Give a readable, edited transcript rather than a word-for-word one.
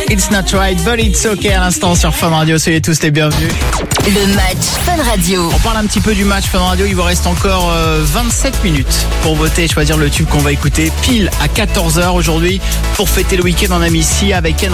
It's not right, but it's okay à l'instant sur Fun Radio. Soyez tous les bienvenus. Le match Fun Radio. On parle un petit peu du match Fun Radio. Il vous reste encore 27 minutes pour voter et choisir le tube qu'on va écouter pile à 14h aujourd'hui pour fêter le week-end. On a mis ici avec